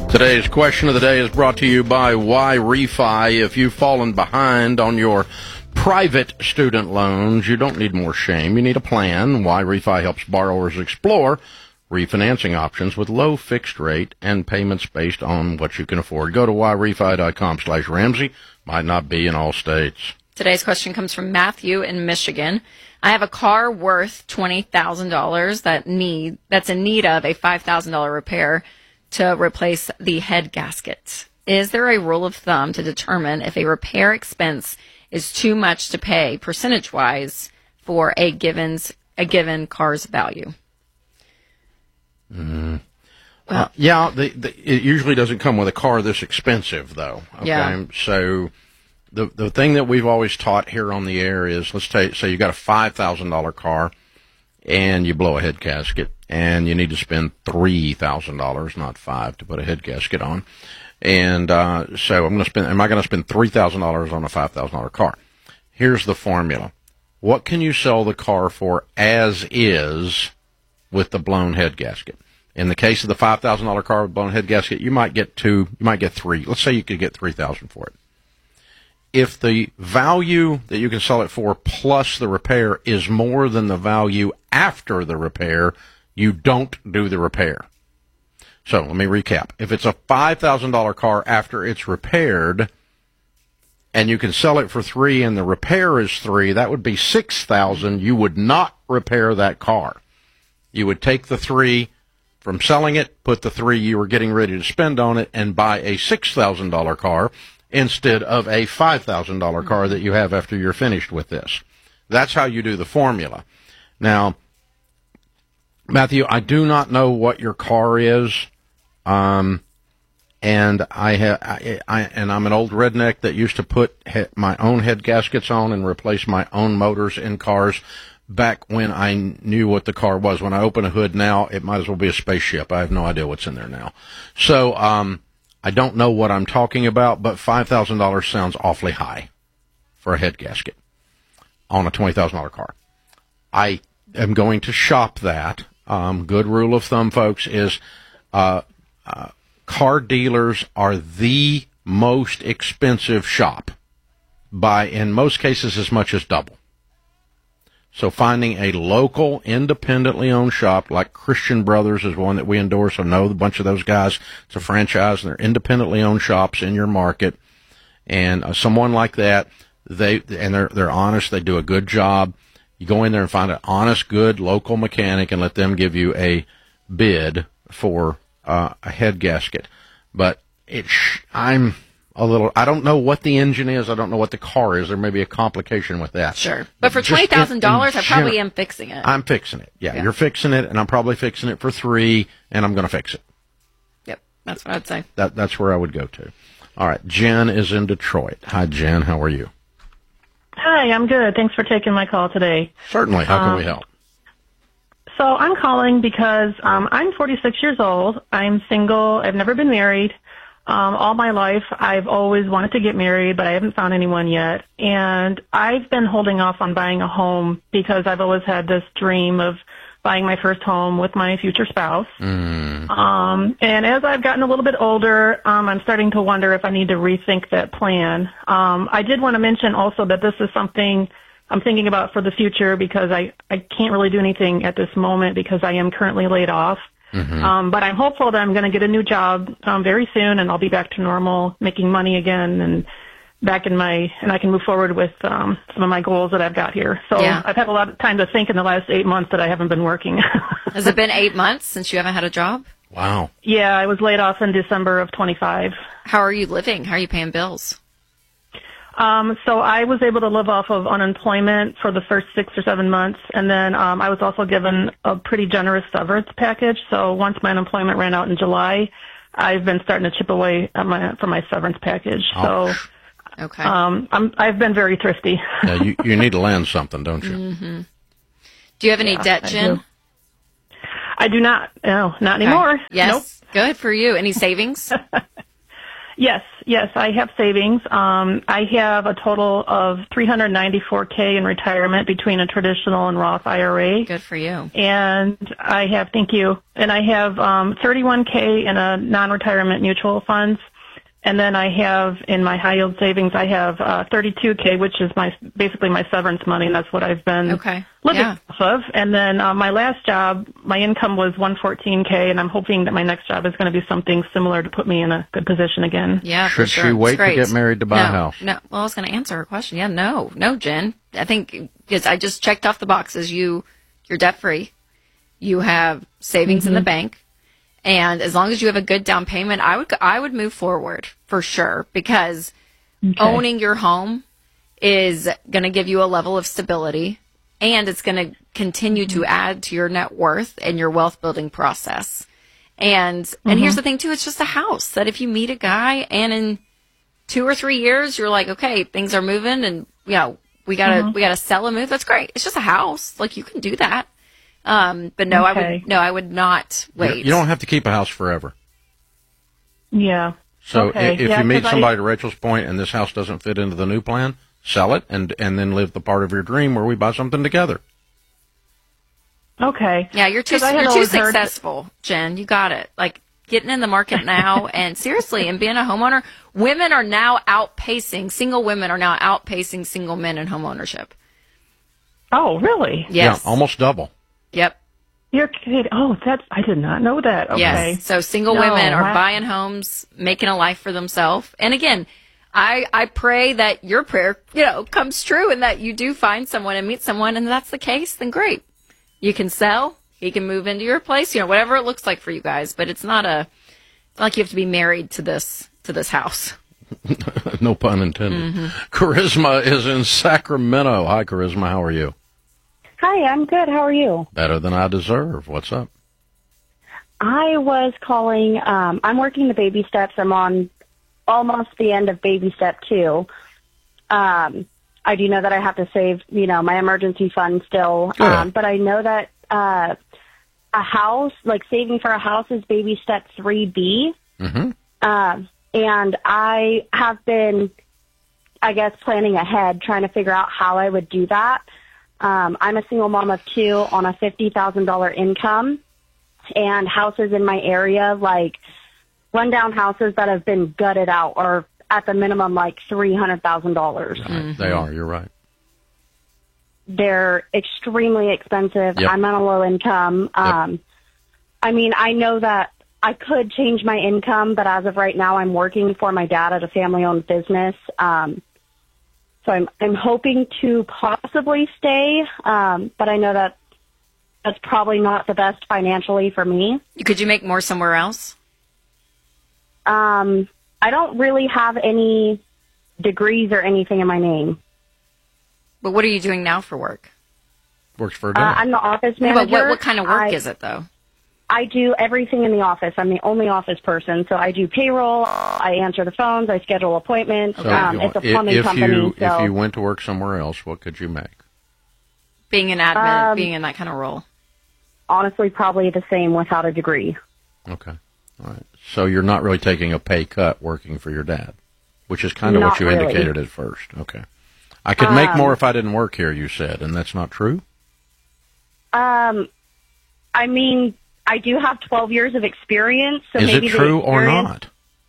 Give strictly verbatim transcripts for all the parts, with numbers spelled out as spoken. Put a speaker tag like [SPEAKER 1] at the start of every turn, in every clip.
[SPEAKER 1] Today's question of the day is brought to you by YRefi. If you've fallen behind on your private student loans, you don't need more shame. You need a plan. YRefi helps borrowers explore refinancing options with low fixed rate and payments based on what you can afford. Go to YRefi.com slash Ramsey. Might not be in all states.
[SPEAKER 2] Today's question comes from Matthew in Michigan. I have a car worth twenty thousand dollars that need that's in need of a five thousand dollars repair to replace the head gasket. Is there a rule of thumb to determine if a repair expense is too much to pay percentage-wise for a given a given car's value?
[SPEAKER 1] Mm. Well, uh, yeah, the, the, it usually doesn't come with a car this expensive, though. Okay?
[SPEAKER 2] Yeah.
[SPEAKER 1] So the the thing that we've always taught here on the air is, let's take, say you got a five thousand dollars car and you blow a head gasket, and you need to spend three thousand dollars, not five, to put a head gasket on. And uh, so I'm going to spend. Am I going to spend three thousand dollars on a five thousand dollars car? Here's the formula: what can you sell the car for as is with the blown head gasket? In the case of the five thousand dollars car with blown head gasket, you might get two. You might get three. Let's say you could get three thousand dollars for it. If the value that you can sell it for plus the repair is more than the value after the repair, you don't do the repair. So let me recap. If it's a five thousand dollars car after it's repaired and you can sell it for three and the repair is three, that would be six thousand dollars. You would not repair that car. You would take the three from selling it, put the three you were getting ready to spend on it, and buy a six thousand dollars car instead of a five thousand dollars car that you have after you're finished with this. That's how you do the formula. Now, Matthew, I do not know what your car is, um, and I have, I, I, and I'm an old redneck that used to put he- my own head gaskets on and replace my own motors in cars back when I knew what the car was. When I open a hood now, it might as well be a spaceship. I have no idea what's in there now. So, um, I don't know what I'm talking about, but five thousand dollars sounds awfully high for a head gasket on a twenty thousand dollars car. I am going to shop that. Um, good rule of thumb, folks, is uh, uh, car dealers are the most expensive shop by, in most cases, as much as double. So finding a local, independently owned shop like Christian Brothers is one that we endorse. I know a bunch of those guys. It's a franchise, and they're independently owned shops in your market. And uh, someone like that, they and they're they're honest. They do a good job. You go in there and find an honest, good local mechanic and let them give you a bid for uh, a head gasket. But it, sh- I'm a little, I don't know what the engine is. I don't know what the car is. There may be a complication with that.
[SPEAKER 2] Sure. But for twenty thousand dollars, I probably am fixing it.
[SPEAKER 1] I'm fixing it. Yeah,
[SPEAKER 2] yeah,
[SPEAKER 1] you're fixing it, and I'm probably fixing it for three, and I'm going to fix it.
[SPEAKER 2] Yep, that's what I'd say.
[SPEAKER 1] That That's where I would go to. All right, Jen is in Detroit. Hi, Jen. How are you?
[SPEAKER 3] Hi, I'm good. Thanks for taking my call today.
[SPEAKER 1] Certainly. How can
[SPEAKER 3] um,
[SPEAKER 1] we help?
[SPEAKER 3] So I'm calling because um, I'm forty-six years old. I'm single. I've never been married. Um, all my life, I've always wanted to get married, but I haven't found anyone yet. And I've been holding off on buying a home because I've always had this dream of buying my first home with my future spouse.
[SPEAKER 1] Mm.
[SPEAKER 3] Um, and as I've gotten a little bit older, um, I'm starting to wonder if I need to rethink that plan. Um, I did want to mention also that this is something I'm thinking about for the future because I, I can't really do anything at this moment because I am currently laid off.
[SPEAKER 1] Mm-hmm.
[SPEAKER 3] Um, but I'm hopeful that I'm going to get a new job um, very soon, and I'll be back to normal, making money again, and back in my, and I can move forward with um, some of my goals that I've got here. So
[SPEAKER 2] yeah.
[SPEAKER 3] I've had a lot of time to think in the last eight months that I haven't been working.
[SPEAKER 2] Has it been eight months since you haven't had a job?
[SPEAKER 1] Wow.
[SPEAKER 3] Yeah, I was laid off in December of twenty-five.
[SPEAKER 2] How are you living? How are you paying bills?
[SPEAKER 3] Um, so I was able to live off of unemployment for the first six or seven months, and then um, I was also given a pretty generous severance package. So once my unemployment ran out in July, I've been starting to chip away at my, for my severance package.
[SPEAKER 1] Oh.
[SPEAKER 3] So
[SPEAKER 2] okay,
[SPEAKER 3] um, I'm, I've been very thrifty.
[SPEAKER 1] Yeah, you, you need to land something, don't you?
[SPEAKER 2] Mm-hmm. Do you have any
[SPEAKER 3] Yeah,
[SPEAKER 2] debt,
[SPEAKER 3] I
[SPEAKER 2] Jen?
[SPEAKER 3] do. I do not. No, not
[SPEAKER 2] Okay.
[SPEAKER 3] anymore.
[SPEAKER 2] Yes.
[SPEAKER 3] Nope.
[SPEAKER 2] Good for you. Any savings?
[SPEAKER 3] Yes, yes, I have savings. Um, I have a total of three hundred ninety-four thousand in retirement between a traditional and Roth I R A.
[SPEAKER 2] Good for you.
[SPEAKER 3] And I have, thank you, and I have um, thirty-one thousand in a non-retirement mutual funds. And then I have in my high yield savings, I have uh, thirty-two thousand, which is my basically my severance money, and that's what I've been
[SPEAKER 2] Okay.
[SPEAKER 3] living
[SPEAKER 2] Yeah.
[SPEAKER 3] off of. And then uh, my last job, my income was one hundred fourteen thousand, and I'm hoping that my next job is going to be something similar to put me in a good position again.
[SPEAKER 2] Yeah, for
[SPEAKER 1] Should
[SPEAKER 2] sure.
[SPEAKER 1] she
[SPEAKER 2] It's
[SPEAKER 1] wait to
[SPEAKER 2] great.
[SPEAKER 1] get married to buy
[SPEAKER 2] no,
[SPEAKER 1] a house?
[SPEAKER 2] No. Well, I was going to answer her question. Yeah, no. No, Jen. I think because I just checked off the boxes. You, you're debt free. You have savings
[SPEAKER 3] Mm-hmm.
[SPEAKER 2] in the bank. And as long as you have a good down payment, I would I would move forward for sure, because
[SPEAKER 3] Okay.
[SPEAKER 2] owning your home is going to give you a level of stability, and it's going to continue to add to your net worth and your wealth building process. And and here's the thing too, it's just a house that if you meet a guy and in two or three years you're like, okay, things are moving and you know, we gotta we gotta sell and move, that's great. It's just a house. Like you can do that. Um, but no, I
[SPEAKER 3] Okay.
[SPEAKER 2] would no, I would not
[SPEAKER 1] You-
[SPEAKER 2] wait.
[SPEAKER 1] You don't have to keep a house forever.
[SPEAKER 3] Yeah.
[SPEAKER 1] So
[SPEAKER 3] Okay.
[SPEAKER 1] i- if
[SPEAKER 3] Yeah,
[SPEAKER 1] you meet
[SPEAKER 3] 'cause I-
[SPEAKER 1] somebody, to Rachel's point, and this house doesn't fit into the new plan, sell it and and then live the part of your dream where we buy something together.
[SPEAKER 3] Okay.
[SPEAKER 2] Yeah, you're too
[SPEAKER 3] 'Cause I had
[SPEAKER 2] you're too
[SPEAKER 3] always heard-
[SPEAKER 2] successful, Jen. You got it. Like getting in the market now, and seriously, and being a homeowner. Women are now outpacing single women are now outpacing single men in home ownership.
[SPEAKER 3] Oh, really?
[SPEAKER 2] Yes.
[SPEAKER 1] Yeah, almost double.
[SPEAKER 2] Yep.
[SPEAKER 3] You're kidding. Oh, that's, I did not know that. Okay.
[SPEAKER 2] Yes. So single
[SPEAKER 3] No,
[SPEAKER 2] women are
[SPEAKER 3] I-
[SPEAKER 2] buying homes, making a life for themselves. And again, I I pray that your prayer, you know, comes true and that you do find someone and meet someone, and that's the case. Then great. You can sell. He can move into your place. You know, whatever it looks like for you guys. But it's not a it's not like you have to be married to this to this house.
[SPEAKER 1] No pun intended.
[SPEAKER 2] Mm-hmm.
[SPEAKER 1] Charisma is in Sacramento. Hi, Charisma. How are you?
[SPEAKER 4] Hi, I'm good. How are you?
[SPEAKER 1] Better than I deserve. What's up?
[SPEAKER 4] I was calling. Um, I'm working the baby steps. I'm on almost the end of baby step two. Um, I do know that I have to save, you know, my emergency fund still.
[SPEAKER 1] Good.
[SPEAKER 4] Um, but I know that uh, a house, like saving for a house, is baby step three B.
[SPEAKER 1] Mm-hmm.
[SPEAKER 4] Um, and I have been, I guess, planning ahead, trying to figure out how I would do that. Um, I'm a single mom of two on a fifty thousand dollars income, and houses in my area, like rundown houses that have been gutted out, are at the minimum like three hundred thousand dollars.
[SPEAKER 1] Right. They are. You're right.
[SPEAKER 4] They're extremely expensive.
[SPEAKER 1] Yep.
[SPEAKER 4] I'm on a low income. Um, I mean, I know that I could change my income, but as of right now, I'm working for my dad at a family-owned business. Um, so I'm I'm hoping to possibly stay, um, but I know that that's probably not the best financially for me.
[SPEAKER 2] Could you make more somewhere else?
[SPEAKER 4] Um, I don't really have any degrees or anything in my name.
[SPEAKER 2] But what are you doing now for work?
[SPEAKER 1] Works for a
[SPEAKER 4] Uh,
[SPEAKER 1] dad.
[SPEAKER 4] I'm the office
[SPEAKER 2] Yeah,
[SPEAKER 4] manager.
[SPEAKER 2] but what, what kind of work
[SPEAKER 4] I,
[SPEAKER 2] is it, though?
[SPEAKER 4] I do everything in the office. I'm the only office person, so I do payroll. I answer the phones. I schedule appointments.
[SPEAKER 1] So
[SPEAKER 4] um,
[SPEAKER 1] you
[SPEAKER 4] it's a
[SPEAKER 1] want- if-
[SPEAKER 4] plumbing
[SPEAKER 1] if
[SPEAKER 4] company.
[SPEAKER 1] you
[SPEAKER 4] so
[SPEAKER 1] if you went to work somewhere else, what could you make?
[SPEAKER 2] Being an admin,
[SPEAKER 4] Um,
[SPEAKER 2] being in that kind of role.
[SPEAKER 4] honestly, probably the same without a degree.
[SPEAKER 1] Okay. All right. So you're not really taking a pay cut working for your dad, which is kind of what
[SPEAKER 4] Not
[SPEAKER 1] you
[SPEAKER 4] really.
[SPEAKER 1] indicated at first. Okay. I could make
[SPEAKER 4] Um,
[SPEAKER 1] more if I didn't work here, you said, and that's not true?
[SPEAKER 4] Um, I mean, I do have twelve years of experience, so
[SPEAKER 1] Is it
[SPEAKER 4] maybe the
[SPEAKER 1] true or
[SPEAKER 4] experience-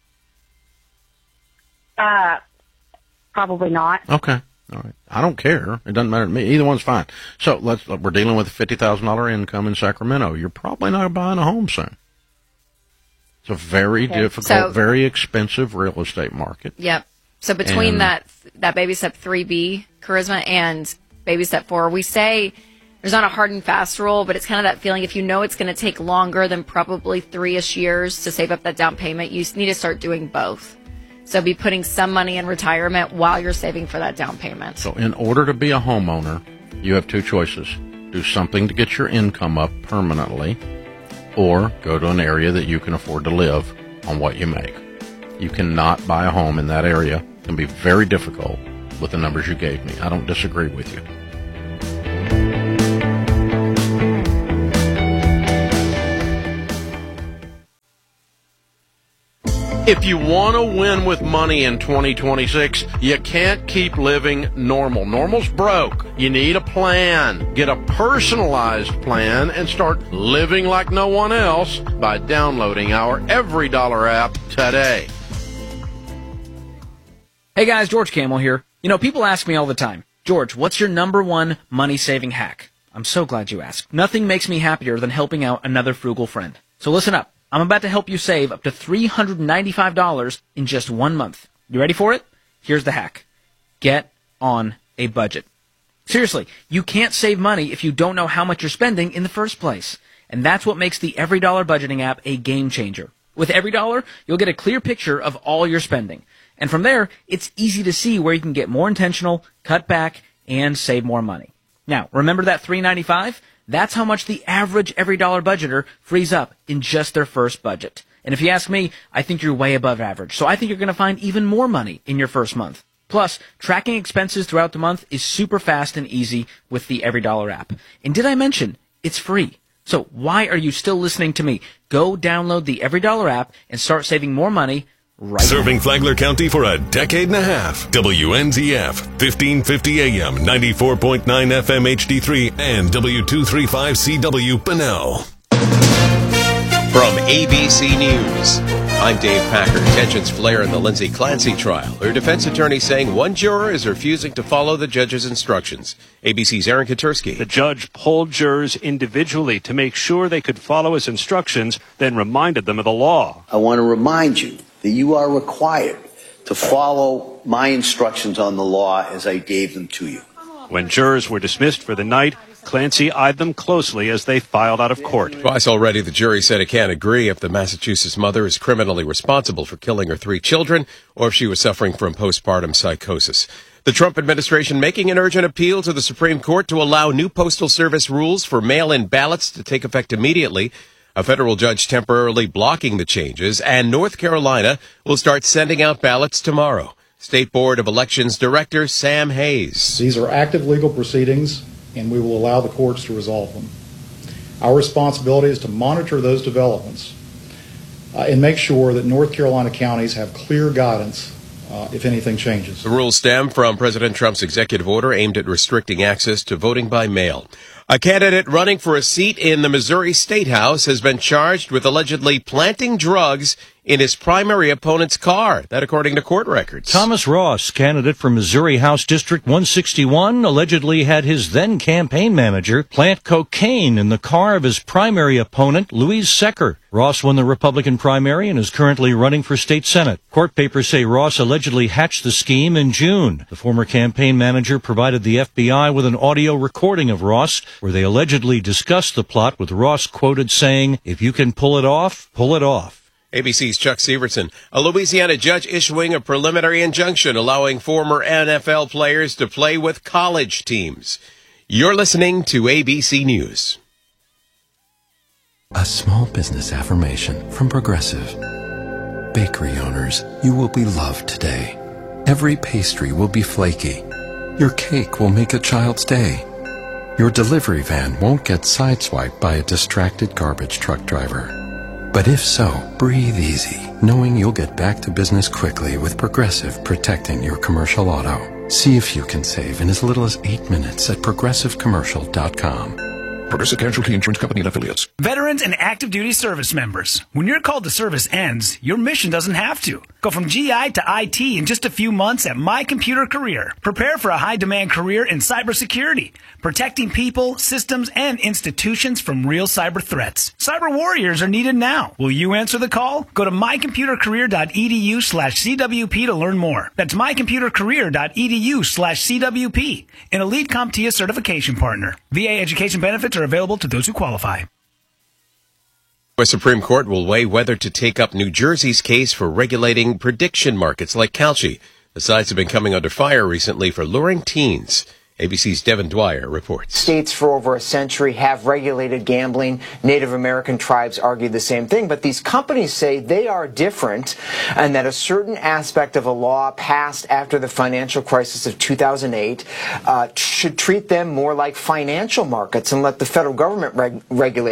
[SPEAKER 1] not?
[SPEAKER 4] Uh, probably not.
[SPEAKER 1] Okay. All right. I don't care. It doesn't matter to me. Either one's fine. So let's. We're dealing with a fifty thousand dollars income in Sacramento. You're probably not buying a home soon. It's a very difficult,
[SPEAKER 2] So-
[SPEAKER 1] very expensive real estate market.
[SPEAKER 2] Yep. So between
[SPEAKER 1] And-
[SPEAKER 2] that that baby step three B charisma and baby step four, we say there's not a hard and fast rule, but it's kind of that feeling if you know it's going to take longer than probably three-ish years to save up that down payment, you need to start doing both. So be putting some money in retirement while you're saving for that down payment.
[SPEAKER 1] So in order to be a homeowner, you have two choices. Do something to get your income up permanently, or go to an area that you can afford to live on what you make. You cannot buy a home in that area. It can be very difficult with the numbers you gave me. I don't disagree with you. If you want to win with money in twenty twenty-six, you can't keep living normal. Normal's broke. You need a plan. Get a personalized plan and start living like no one else by downloading our Every Dollar app today.
[SPEAKER 5] Hey guys, George Camel here. You know, people ask me all the time, George, what's your number one money-saving hack? I'm so glad you asked. Nothing makes me happier than helping out another frugal friend. So listen up. I'm about to help you save up to three hundred ninety-five dollars in just one month. You ready for it? Here's the hack. Get on a budget. Seriously, you can't save money if you don't know how much you're spending in the first place. And that's what makes the Every Dollar budgeting app a game changer. With Every Dollar, you'll get a clear picture of all your spending. And from there, it's easy to see where you can get more intentional, cut back, and save more money. Now, remember that three hundred ninety-five dollars? That's how much the average Every Dollar budgeter frees up in just their first budget. And if you ask me, I think you're way above average. So I think you're going to find even more money in your first month. Plus, tracking expenses throughout the month is super fast and easy with the Every Dollar app. And did I mention, it's free. So why are you still listening to me? Go download the Every Dollar app and start saving more money right
[SPEAKER 6] Serving
[SPEAKER 5] now.
[SPEAKER 6] Flagler County for a decade and a half. W N Z F, fifteen fifty A M, ninety-four point nine F M H D three, and W two thirty-five C W Bunnell.
[SPEAKER 7] From A B C News, I'm Dave Packer. Tensions flare in the Lindsay Clancy trial. Her defense attorney saying one juror is refusing to follow the judge's instructions. A B C's Aaron Katursky.
[SPEAKER 8] The judge polled jurors individually to make sure they could follow his instructions, then reminded them of the law.
[SPEAKER 9] I want to remind you that you are required to follow my instructions on the law as I gave them to you.
[SPEAKER 8] When jurors were dismissed for the night, Clancy eyed them closely as they filed out of court.
[SPEAKER 7] Twice already, the jury said it can't agree if the Massachusetts mother is criminally responsible for killing her three children or if she was suffering from postpartum psychosis. The Trump administration making an urgent appeal to the Supreme Court to allow new Postal Service rules for mail-in ballots to take effect immediately. A federal judge temporarily blocking the changes, and North Carolina will start sending out ballots tomorrow. State Board of Elections Director Sam Hayes.
[SPEAKER 10] These are active legal proceedings, and we will allow the courts to resolve them. Our responsibility is to monitor those developments uh, and make sure that North Carolina counties have clear guidance uh, if anything changes.
[SPEAKER 7] The rules stem from President Trump's executive order aimed at restricting access to voting by mail. A candidate running for a seat in the Missouri State House has been charged with allegedly planting drugs in his primary opponent's car. That according to court records.
[SPEAKER 11] Thomas Ross, candidate for Missouri House District one sixty-one, allegedly had his then campaign manager plant cocaine in the car of his primary opponent, Louise Secker. Ross won the Republican primary and is currently running for state senate. Court papers say Ross allegedly hatched the scheme in June. The former campaign manager provided the F B I with an audio recording of Ross where they allegedly discussed the plot, with Ross quoted saying, "If you can pull it off, pull it off."
[SPEAKER 7] A B C's Chuck Severson. A Louisiana judge issuing a preliminary injunction allowing former N F L players to play with college teams. You're listening to A B C News.
[SPEAKER 12] A small business affirmation from Progressive. Bakery owners, you will be loved today. Every pastry will be flaky. Your cake will make a child's day. Your delivery van won't get sideswiped by a distracted garbage truck driver. But if so, breathe easy, knowing you'll get back to business quickly with Progressive protecting your commercial auto. See if you can save in as little as eight minutes at progressive commercial dot com.
[SPEAKER 13] Progressive Casualty Insurance Company and Affiliates.
[SPEAKER 14] Veterans and active duty service members, when your call to service ends, your mission doesn't have to. Go from G I to I T in just a few months at My Computer Career. Prepare for a high-demand career in cybersecurity, protecting people, systems, and institutions from real cyber threats. Cyber warriors are needed now. Will you answer the call? Go to my computer career dot e d u slash C W P to learn more. That's my computer career dot e d u slash C W P, an elite CompTIA certification partner. V A education benefits are available to those who qualify.
[SPEAKER 7] The Supreme Court will weigh whether to take up New Jersey's case for regulating prediction markets like Kalshi. The sites have been coming under fire recently for luring teens. A B C's Devin Dwyer reports.
[SPEAKER 15] States for over a century have regulated gambling. Native American tribes argue the same thing, but these companies say they are different and that a certain aspect of a law passed after the financial crisis of two thousand eight uh, should treat them more like financial markets and let the federal government reg- regulate them.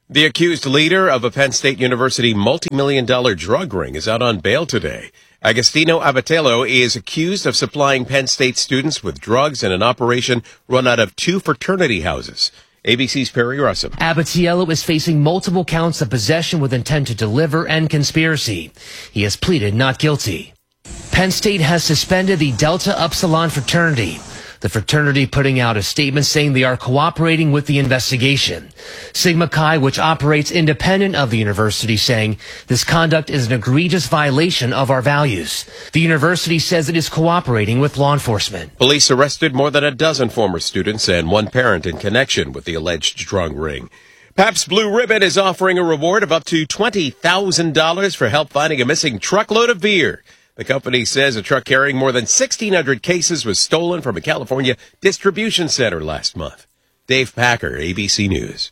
[SPEAKER 7] The accused leader of a Penn State University multi-million dollar drug ring is out on bail today. Agostino Abatello is accused of supplying Penn State students with drugs in an operation run out of two fraternity houses. A B C's Perry Russell.
[SPEAKER 16] Abatello is facing multiple counts of possession with intent to deliver and conspiracy. He has pleaded not guilty. Penn State has suspended the Delta Upsilon fraternity. The fraternity putting out a statement saying they are cooperating with the investigation. Sigma Chi, which operates independent of the university, saying this conduct is an egregious violation of our values. The university says it is cooperating with law enforcement.
[SPEAKER 7] Police arrested more than a dozen former students and one parent in connection with the alleged drug ring. Pabst Blue Ribbon is offering a reward of up to twenty thousand dollars for help finding a missing truckload of beer. The company says a truck carrying more than sixteen hundred cases was stolen from a California distribution center last month. Dave Packer, A B C News.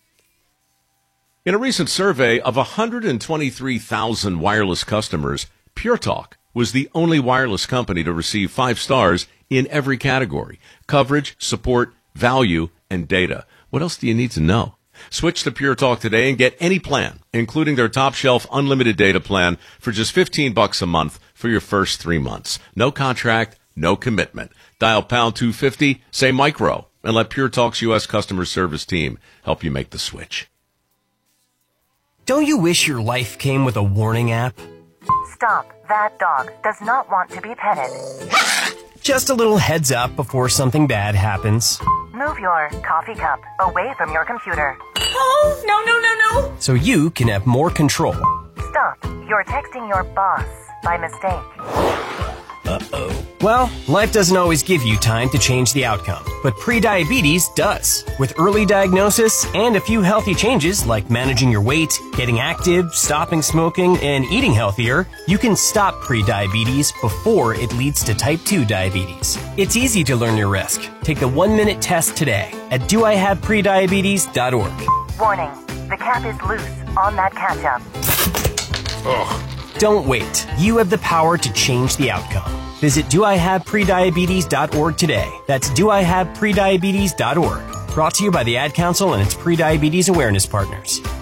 [SPEAKER 17] In a recent survey of one hundred twenty-three thousand wireless customers, Pure Talk was the only wireless company to receive five stars in every category: coverage, support, value, and data. What else do you need to know? Switch to Pure Talk today and get any plan, including their top shelf unlimited data plan for just fifteen bucks a month for your first three months. No contract, no commitment. Dial pound two fifty, say micro, and let Pure Talk's U S customer service team help you make the switch.
[SPEAKER 18] Don't you wish your life came with a warning app?
[SPEAKER 19] Stop. That dog does not want to be petted.
[SPEAKER 18] Just a little heads up before something bad happens.
[SPEAKER 19] Move your coffee cup away from your computer.
[SPEAKER 20] Oh, no, no, no, no.
[SPEAKER 18] So you can have more control.
[SPEAKER 19] Stop. You're texting your boss by mistake.
[SPEAKER 18] Uh-oh. Well, life doesn't always give you time to change the outcome, but prediabetes does. With early diagnosis and a few healthy changes like managing your weight, getting active, stopping smoking, and eating healthier, you can stop prediabetes before it leads to type two diabetes. It's easy to learn your risk. Take the one-minute test today at do I have prediabetes dot org.
[SPEAKER 19] Warning, the cap is loose on that catch-up.
[SPEAKER 18] Ugh. Don't wait. You have the power to change the outcome. Visit do I have prediabetes dot org today. That's do I have prediabetes dot org. Brought to you by the Ad Council and its prediabetes awareness partners.